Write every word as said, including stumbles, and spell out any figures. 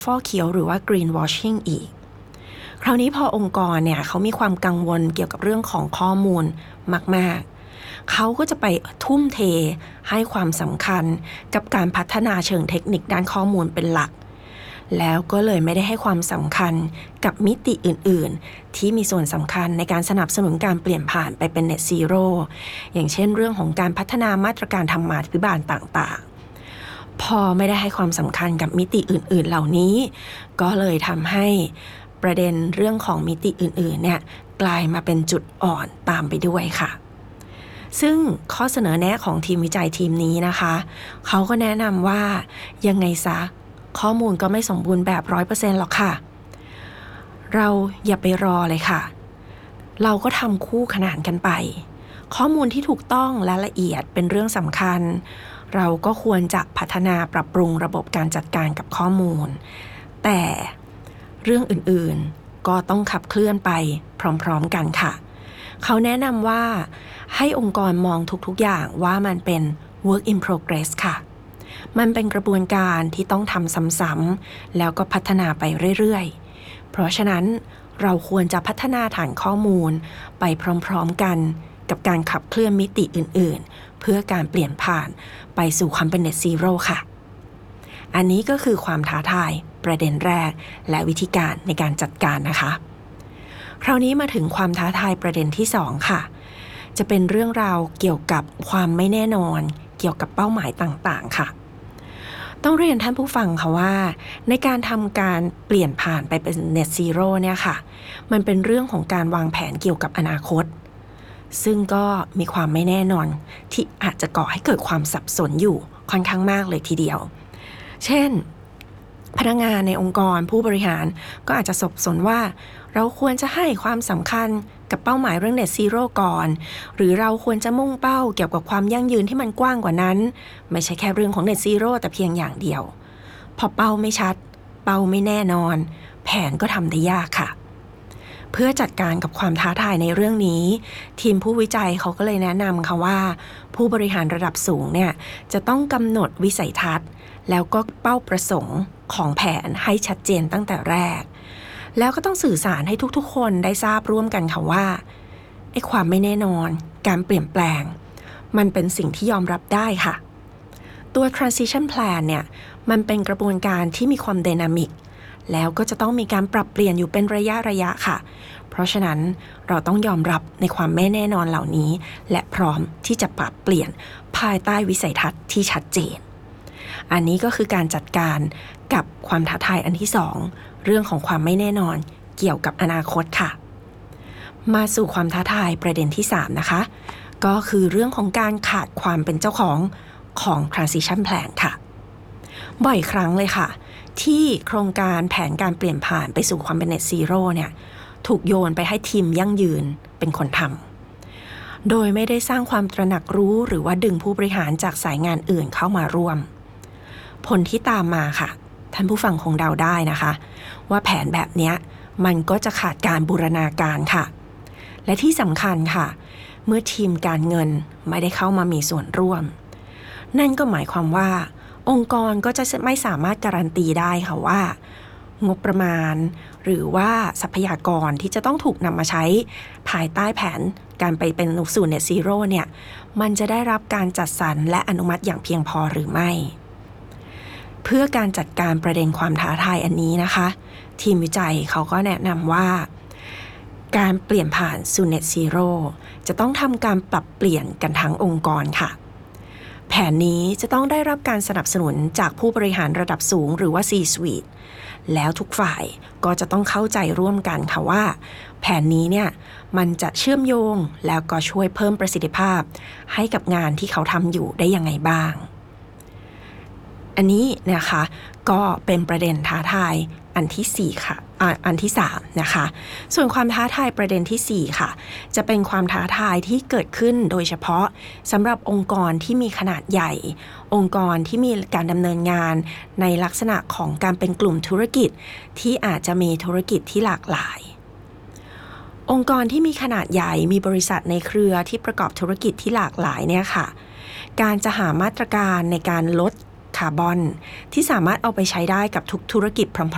ฟอกเขียวหรือว่า greenwashing อีกคราวนี้พอองค์กรเนี่ยเขามีความกังวลเกี่ยวกับเรื่องของข้อมูลมากๆเขาก็จะไปทุ่มเทให้ความสำคัญกับการพัฒนาเชิงเทคนิคด้านข้อมูลเป็นหลักแล้วก็เลยไม่ได้ให้ความสำคัญกับมิติอื่นๆที่มีส่วนสำคัญในการสนับสนุนการเปลี่ยนผ่านไปเป็น Net Zero อย่างเช่นเรื่องของการพัฒนามาตรการธรรมาภิบาลต่างๆพอไม่ได้ให้ความสำคัญกับมิติอื่นๆเหล่านี้ก็เลยทำให้ประเด็นเรื่องของมิติอื่นๆเนี่ยกลายมาเป็นจุดอ่อนตามไปด้วยค่ะซึ่งข้อเสนอแนะของทีมวิจัยทีมนี้นะคะเขาก็แนะนำว่ายังไงซะข้อมูลก็ไม่สมบูรณ์แบบ ร้อยเปอร์เซ็นต์ หรอกค่ะเราอย่าไปรอเลยค่ะเราก็ทำคู่ขนานกันไปข้อมูลที่ถูกต้องและละเอียดเป็นเรื่องสำคัญเราก็ควรจะพัฒนาปรับปรุงระบบการจัดการกับข้อมูลแต่เรื่องอื่นๆก็ต้องขับเคลื่อนไปพร้อมๆกันค่ะเขาแนะนำว่าให้องค์กรมองทุกๆอย่างว่ามันเป็น work in progress ค่ะมันเป็นกระบวนการที่ต้องทำซ้ำๆแล้วก็พัฒนาไปเรื่อยๆเพราะฉะนั้นเราควรจะพัฒนาฐานข้อมูลไปพร้อมๆกันกับการขับเคลื่อนมิติอื่นๆเพื่อการเปลี่ยนผ่านไปสู่ความเป็น Net Zero ค่ะอันนี้ก็คือความท้าทายประเด็นแรกและวิธีการในการจัดการนะคะคราวนี้มาถึงความท้าทายประเด็นที่สองค่ะจะเป็นเรื่องราวเกี่ยวกับความไม่แน่นอนเกี่ยวกับเป้าหมายต่างๆค่ะต้องเรียนท่านผู้ฟังค่ะว่าในการทำการเปลี่ยนผ่านไปเป็น Net Zero เนี่ยค่ะมันเป็นเรื่องของการวางแผนเกี่ยวกับอนาคตซึ่งก็มีความไม่แน่นอนที่อาจจะก่อให้เกิดความสับสนอยู่ค่อนข้างมากเลยทีเดียวเช่นพนักงานในองค์กรผู้บริหารก็อาจจะสับสนว่าเราควรจะให้ความสำคัญกับเป้าหมายเรื่อง Net Zero ก่อนหรือเราควรจะมุ่งเป้าเกี่ยวกับความยั่งยืนที่มันกว้างกว่านั้นไม่ใช่แค่เรื่องของ Net Zero แต่เพียงอย่างเดียวพอเป้าไม่ชัดเป้าไม่แน่นอนแผนก็ทำได้ยากค่ะเพื่อจัดการกับความท้าทายในเรื่องนี้ทีมผู้วิจัยเขาก็เลยแนะนำค่ะว่าผู้บริหารระดับสูงเนี่ยจะต้องกำหนดวิสัยทัศน์แล้วก็เป้าประสงค์ของแผนให้ชัดเจนตั้งแต่แรกแล้วก็ต้องสื่อสารให้ทุกๆคนได้ทราบร่วมกันค่ะว่าไอ้ความไม่แน่นอนการเปลี่ยนแปลงมันเป็นสิ่งที่ยอมรับได้ค่ะตัว transition plan เนี่ยมันเป็นกระบวนการที่มีความ dynamic แล้วก็จะต้องมีการปรับเปลี่ยนอยู่เป็นระยะระยะค่ะเพราะฉะนั้นเราต้องยอมรับในความไม่แน่นอนเหล่านี้และพร้อมที่จะปรับเปลี่ยนภายใต้วิสัยทัศน์ที่ชัดเจนอันนี้ก็คือการจัดการกับความท้าทายอันที่สองเรื่องของความไม่แน่นอนเกี่ยวกับอนาคตค่ะมาสู่ความท้าทายประเด็นที่สามนะคะก็คือเรื่องของการขาดความเป็นเจ้าของของ transition plan ค่ะบ่อยครั้งเลยค่ะที่โครงการแผนการเปลี่ยนผ่านไปสู่ความเป็น Net Zero เนี่ยถูกโยนไปให้ทีมยั่งยืนเป็นคนทำโดยไม่ได้สร้างความตระหนักรู้หรือว่าดึงผู้บริหารจากสายงานอื่นเข้ามาร่วมผลที่ตามมาค่ะท่านผู้ฟังคงเดาได้นะคะว่าแผนแบบนี้มันก็จะขาดการบูรณาการค่ะและที่สำคัญค่ะเมื่อทีมการเงินไม่ได้เข้ามามีส่วนร่วมนั่นก็หมายความว่าองค์กรก็จะไม่สามารถการันตีได้ค่ะว่างบประมาณหรือว่าทรัพยากรที่จะต้องถูกนำมาใช้ภายใต้แผนการไปเป็นสู่ Net Zero เนี่ยมันจะได้รับการจัดสรรและอนุมัติอย่างเพียงพอหรือไม่เพื่อการจัดการประเด็นความท้าทายอันนี้นะคะทีมวิจัยเขาก็แนะนำว่าการเปลี่ยนผ่านสู่ Net Zero จะต้องทำการปรับเปลี่ยนกันทั้งองค์กรค่ะแผนนี้จะต้องได้รับการสนับสนุนจากผู้บริหารระดับสูงหรือว่า C-Suite แล้วทุกฝ่ายก็จะต้องเข้าใจร่วมกันค่ะว่าแผนนี้เนี่ยมันจะเชื่อมโยงแล้วก็ช่วยเพิ่มประสิทธิภาพให้กับงานที่เขาทำอยู่ได้ยังไงบ้างอันนี้นะคะก็เป็นประเด็นท้าทายอันที่สี่ค่ะอ่าอันที่สามนะคะส่วนความท้าทายประเด็นที่สี่ค่ะจะเป็นความท้าทายที่เกิดขึ้นโดยเฉพาะสำหรับองค์กรที่มีขนาดใหญ่องค์กรที่มีการดำเนินงานในลักษณะของการเป็นกลุ่มธุรกิจที่อาจจะมีธุรกิจที่หลากหลายองค์กรที่มีขนาดใหญ่มีบริษัทในเครือที่ประกอบธุรกิจที่หลากหลายเนี่ยค่ะการจะหามาตรการในการลดคาร์บอนที่สามารถเอาไปใช้ได้กับทุกธุรกิจพร้อม